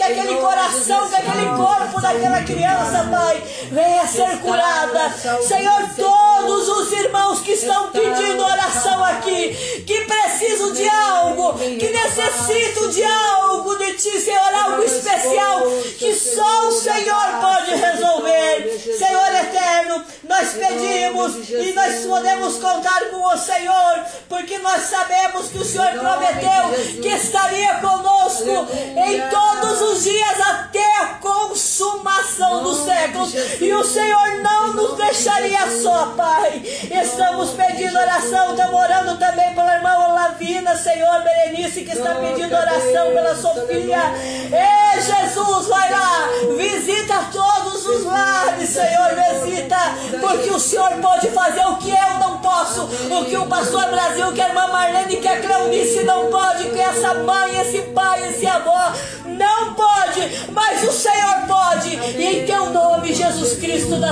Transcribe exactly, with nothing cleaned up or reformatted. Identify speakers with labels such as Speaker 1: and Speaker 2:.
Speaker 1: aquele coração, que aquele corpo daquela criança, Pai, venha ser curada. Senhor, todos os irmãos que estão pedindo oração aqui, que precisam de algo, que necessitam de algo de Ti, Senhor, algo especial, que só o Senhor pode resolver. Senhor eterno, nós pedimos e nós podemos contar com o Senhor, porque nós sabemos que o Senhor prometeu que estaria conosco em todos os dias até a consumação dos séculos, e o Senhor não nos deixaria só, Pai. Estamos pedindo oração, estamos orando também pela irmã Lavina, Senhor, Berenice, que está pedindo oração pela Sofia. Ei, Jesus, vai lá, visita todos os lares, Senhor, visita, porque o Senhor pode fazer o que eu não posso, o que o pastor Brasil, que a irmã Marlene, que a Cleonice não pode, que essa mãe, esse pai, esse avó não pode, mas o Senhor pode, e em Teu nome, Jesus Cristo da